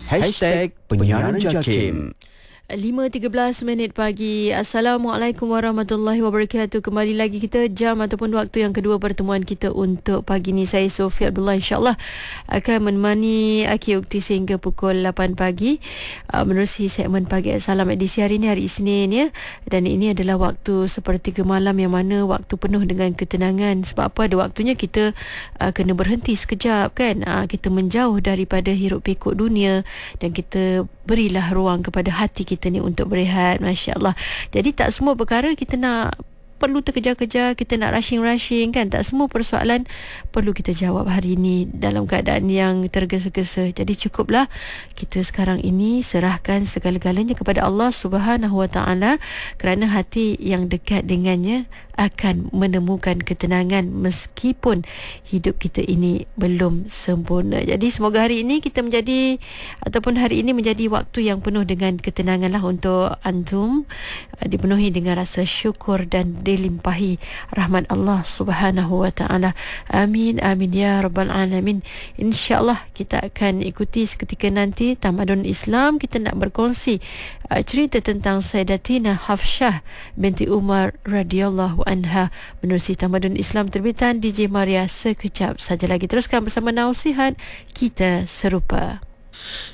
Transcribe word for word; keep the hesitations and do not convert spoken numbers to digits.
Hashtag Penyiaran Jakim. lima tiga belas minit pagi. Assalamualaikum warahmatullahi wabarakatuh. Kembali lagi kita jam ataupun waktu yang kedua pertemuan kita untuk pagi ni. Saya Sofia Abdullah insyaAllah akan menemani Aki Ukti sehingga pukul lapan pagi uh, menerusi segmen Pagi Salam edisi hari ini, hari Isnin ya. Dan ini adalah waktu sepertiga malam yang mana waktu penuh dengan ketenangan. Sebab apa? Ada waktunya kita uh, kena berhenti sekejap kan. Uh, kita menjauh daripada hiruk pikuk dunia dan kita berilah ruang kepada hati kita kita ni untuk berehat. Masya Allah. Jadi tak semua perkara kita nak perlu terkejar-kejar, kita nak rushing-rushing kan. Tak semua persoalan perlu kita jawab hari ini dalam keadaan yang tergesa-gesa. Jadi cukuplah kita sekarang ini serahkan segala-galanya kepada Allah Subhanahu Wa Taala, kerana hati yang dekat dengannya akan menemukan ketenangan meskipun hidup kita ini belum sempurna. Jadi semoga hari ini kita menjadi ataupun hari ini menjadi waktu yang penuh dengan ketenangan lah untuk antum, dipenuhi dengan rasa syukur dan dilimpahi rahmat Allah Subhanahu Wa Taala. Amin amin ya rabbal alamin. InsyaAllah kita akan ikuti seketika nanti Tamadun Islam. Kita nak berkongsi uh, cerita tentang Sayyidatina Hafsah binti Umar radhiyallahu anha menerusi Tamadun Islam terbitan D J Maria sekejap saja lagi. Teruskan bersama Nausihat Kita Serupa.